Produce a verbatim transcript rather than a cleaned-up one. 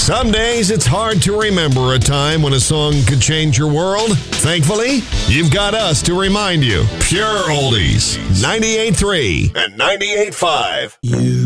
Some days it's hard to remember a time when a song could change your world. Thankfully, you've got us to remind you. Pure Oldies, ninety-eight point three and ninety-eight point five. You